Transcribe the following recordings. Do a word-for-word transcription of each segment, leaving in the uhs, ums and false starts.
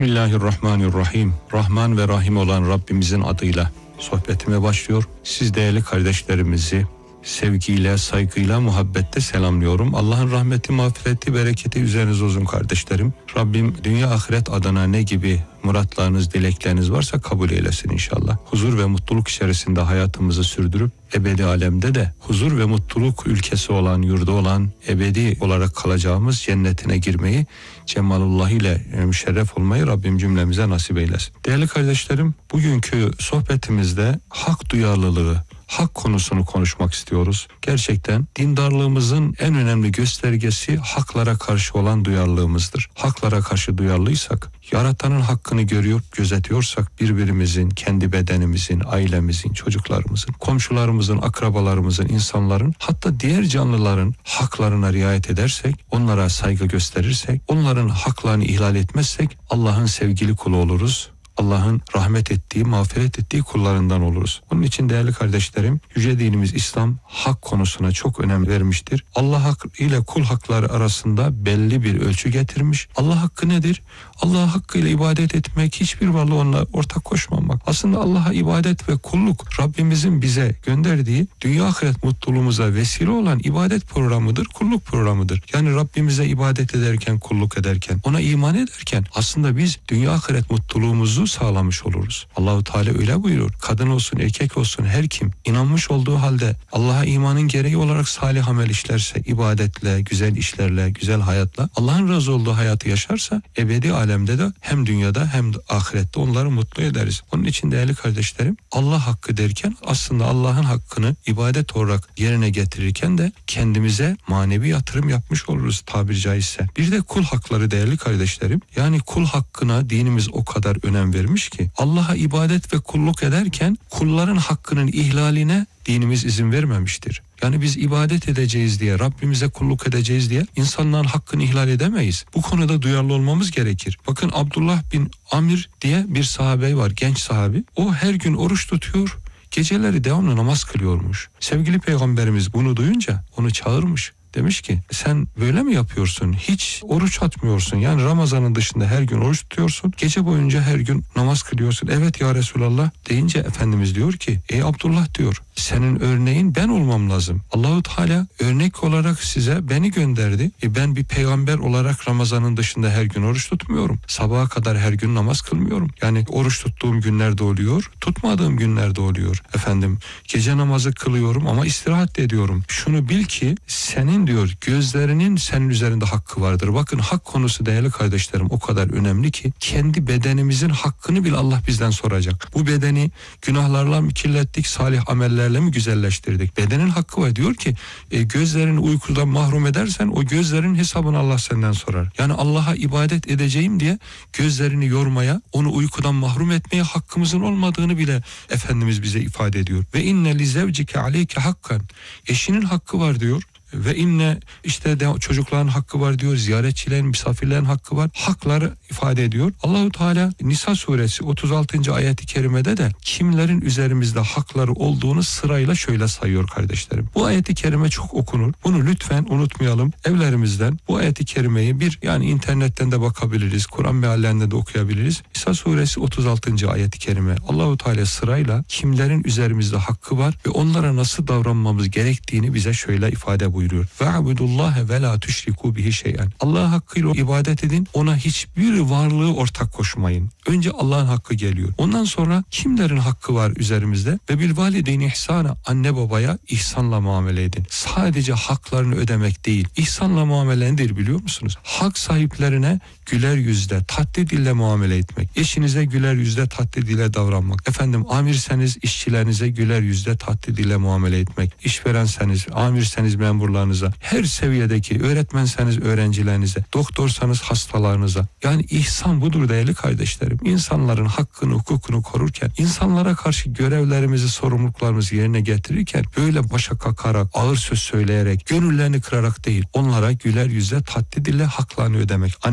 Bismillahirrahmanirrahim. Rahman ve Rahim olan Rabbimizin adıyla sohbetime başlıyor. Siz değerli kardeşlerimizi sevgiyle, saygıyla, muhabbetle selamlıyorum. Allah'ın rahmeti, mağfireti, bereketi üzerinize olsun kardeşlerim. Rabbim dünya ahiret adına ne gibi muratlarınız, dilekleriniz varsa kabul eylesin inşallah. Huzur ve mutluluk içerisinde hayatımızı sürdürüp ebedi alemde de huzur ve mutluluk ülkesi olan, yurdu olan, ebedi olarak kalacağımız cennetine girmeyi, cemalullah ile müşerref olmayı Rabbim cümlemize nasip eylesin. Değerli kardeşlerim, bugünkü sohbetimizde hak duyarlılığı, hak konusunu konuşmak istiyoruz. Gerçekten dindarlığımızın en önemli göstergesi haklara karşı olan duyarlılığımızdır. Haklara karşı duyarlıysak, yaratanın hakkını görüyor, gözetiyorsak birbirimizin, kendi bedenimizin, ailemizin, çocuklarımızın, komşularımızın, akrabalarımızın, insanların, hatta diğer canlıların haklarına riayet edersek, onlara saygı gösterirsek, onların haklarını ihlal etmezsek Allah'ın sevgili kulu oluruz. Allah'ın rahmet ettiği, mağfiret ettiği kullarından oluruz. Onun için değerli kardeşlerim, yüce dinimiz İslam hak konusuna çok önem vermiştir. Allah hakkı ile kul hakları arasında belli bir ölçü getirmiş. Allah hakkı nedir? Allah hakkıyla ibadet etmek, hiçbir varlığı onunla ortak koşmamak. Aslında Allah'a ibadet ve kulluk Rabbimizin bize gönderdiği dünya ahiret mutluluğumuza vesile olan ibadet programıdır, kulluk programıdır. Yani Rabbimize ibadet ederken, kulluk ederken, ona iman ederken aslında biz dünya ahiret mutluluğumuzu sağlamış oluruz. Allahu Teala öyle buyurur. Kadın olsun, erkek olsun, her kim inanmış olduğu halde Allah'a imanın gereği olarak salih amel işlerse, ibadetle, güzel işlerle, güzel hayatla Allah'ın razı olduğu hayatı yaşarsa ebedi alemde de hem dünyada hem de ahirette onları mutlu ederiz. Onun için değerli kardeşlerim, Allah hakkı derken aslında Allah'ın hakkını ibadet olarak yerine getirirken de kendimize manevi yatırım yapmış oluruz tabiri caizse. Bir de kul hakları değerli kardeşlerim. Yani kul hakkına dinimiz o kadar önem vermiş ki Allah'a ibadet ve kulluk ederken kulların hakkının ihlaline dinimiz izin vermemiştir. Yani biz ibadet edeceğiz diye, Rabbimize kulluk edeceğiz diye insanların hakkını ihlal edemeyiz. Bu konuda duyarlı olmamız gerekir. Bakın Abdullah bin Amir diye bir sahabe var, genç sahabi. O her gün oruç tutuyor, geceleri devamlı namaz kılıyormuş. Sevgili Peygamberimiz bunu duyunca onu çağırmış. Demiş ki sen böyle mi yapıyorsun? Hiç oruç atmıyorsun. Yani Ramazan'ın dışında her gün oruç tutuyorsun. Gece boyunca her gün namaz kılıyorsun. Evet ya Resulallah deyince Efendimiz diyor ki ey Abdullah diyor, senin örneğin ben olmam lazım. Allahu Teala örnek olarak size beni gönderdi. E ben bir peygamber olarak Ramazan'ın dışında her gün oruç tutmuyorum. Sabaha kadar her gün namaz kılmıyorum. Yani oruç tuttuğum günlerde oluyor, tutmadığım günlerde oluyor. Efendim gece namazı kılıyorum ama istirahat de ediyorum. Şunu bil ki senin diyor gözlerinin senin üzerinde hakkı vardır. Bakın hak konusu değerli kardeşlerim o kadar önemli ki kendi bedenimizin hakkını bile Allah bizden soracak. Bu bedeni günahlarla mı kirlettik, salih amellerle mi güzelleştirdik? Bedenin hakkı var. Diyor ki e, gözlerini uykudan mahrum edersen o gözlerin hesabını Allah senden sorar. Yani Allah'a ibadet edeceğim diye gözlerini yormaya, onu uykudan mahrum etmeye hakkımızın olmadığını bile Efendimiz bize ifade ediyor. Ve inne li zevcike aleyke hakkan. Eşinin hakkı var diyor. Ve inne işte de çocukların hakkı var diyor, ziyaretçilerin, misafirlerin hakkı var. Hakları ifade ediyor. Allahu Teala Nisa suresi otuz altıncı ayeti kerimede de kimlerin üzerimizde hakları olduğunu sırayla şöyle sayıyor kardeşlerim. Bu ayeti kerime çok okunur. Bunu lütfen unutmayalım. Evlerimizden bu ayeti kerimeyi bir yani internetten de bakabiliriz. Kur'an meallerinde de okuyabiliriz. Nisa suresi otuz altıncı ayeti kerime. Allahu Teala sırayla kimlerin üzerimizde hakkı var ve onlara nasıl davranmamız gerektiğini bize şöyle ifade buyuruyor. buyuruyor. Ve'budullahe ve la tüşriku bihi şey'en. Allah hakkıyla ibadet edin. Ona hiçbir varlığı ortak koşmayın. Önce Allah'ın hakkı geliyor. Ondan sonra kimlerin hakkı var üzerimizde? Ve bil valideyni ihsana. Anne babaya ihsanla muamele edin. Sadece haklarını ödemek değil. İhsanla muamele nedir biliyor musunuz? Hak sahiplerine güler yüzle, tatlı dille muamele etmek. Eşinize güler yüzle, tatlı dille davranmak. Efendim amirseniz işçilerinize güler yüzle, tatlı dille muamele etmek. İşverenseniz, amirseniz memurlarınıza, her seviyedeki öğretmenseniz öğrencilerinize, doktorsanız hastalarınıza. Yani ihsan budur değerli kardeşlerim. İnsanların hakkını, hukukunu korurken, insanlara karşı görevlerimizi, sorumluluklarımızı yerine getirirken böyle başa kakarak, ağır söz söyleyerek, gönüllerini kırarak değil, onlara güler yüzle, tatlı dille haklarını ödemek. Anne baba,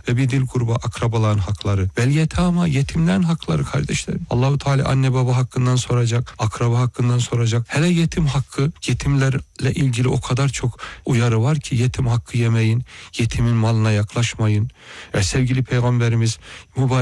ve bir dil kurba akrabaların hakları, vel yetama yetimlerin hakları kardeşlerim. Allahu Teala anne baba hakkından soracak, akraba hakkından soracak. Hele yetim hakkı, yetimlerle ilgili o kadar çok uyarı var ki yetim hakkı yemeyin, yetimin malına yaklaşmayın. E, sevgili Peygamberimiz mübarek